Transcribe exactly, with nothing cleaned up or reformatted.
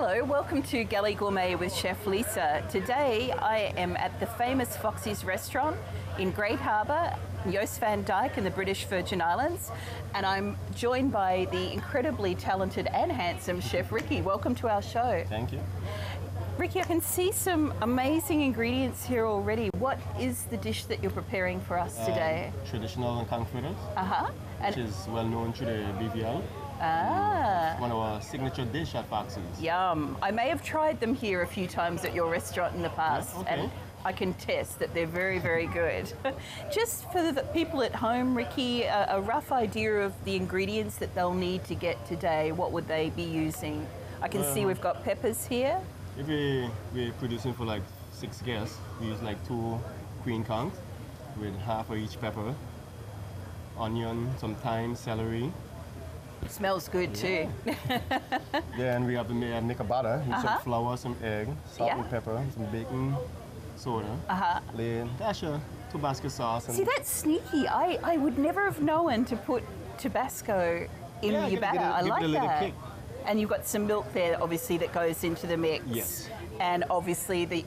Hello, welcome to Galley Gourmet with Chef Lisa. Today I am at the famous Foxy's restaurant in Great Harbour, Joost van Dyke in the British Virgin Islands, and I'm joined by the incredibly talented and handsome Chef Ricky. Welcome to our show. Thank you. Ricky, I can see some amazing ingredients here already. What is the dish that you're preparing for us today? Um, traditional conch fritters, Uh-huh. which is well known to the B V I. Ah. One of our signature dish at Foxy's. Yum. I may have tried them here a few times at your restaurant in the past, Yeah, okay. and I can test that they're very, very good. Just for the people at home, Ricky, a, a rough idea of the ingredients that they'll need to get today, what would they be using? I can see Um, we've got peppers here. If we, we're producing for like six guests, we use like two queen conchs with half of each pepper, onion, some thyme, celery. Smells good too. Then we have to make, make a batter, use Uh-huh. some flour, some egg, salt Yeah. and pepper, some baking soda, Uh-huh. then dash of Tabasco sauce. And See, that's sneaky. I, I would never have known to put Tabasco in Yeah, your give- batter. give it a- I give it like a little that. kick. And you've got some milk there, obviously, that goes into the mix. Yes. And obviously the